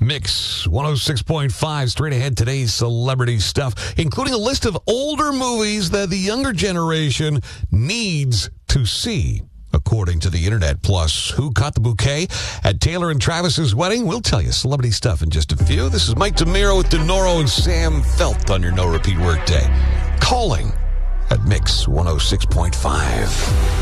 Mix 106.5. Straight ahead, today's celebrity stuff, including a list of older movies that the younger generation needs to see, according to the internet. Plus, who caught the bouquet at Taylor and Travis's wedding? We'll tell you celebrity stuff in just a few. This is Mike DeMiro with DeNoro and Sam Felt on your No Repeat Workday. Calling at Mix 106.5.